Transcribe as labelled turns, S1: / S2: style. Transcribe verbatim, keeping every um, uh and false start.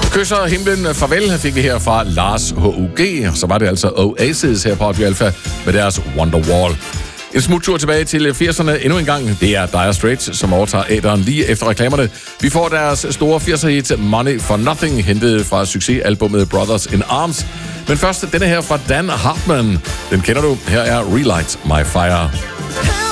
S1: Kysser himlen farvel fik vi her fra Lars H U G. Så var det altså Oasis her på Radio Alpha med deres Wonderwall. En smuttur tilbage til firserne endnu en gang. Det er Dire Straits, som overtager æteren lige efter reklamerne. Vi får deres store firser-hit Money for Nothing, hentet fra succesalbummet Brothers in Arms. Men først denne her fra Dan Hartman. Den kender du. Her er Relight My Fire.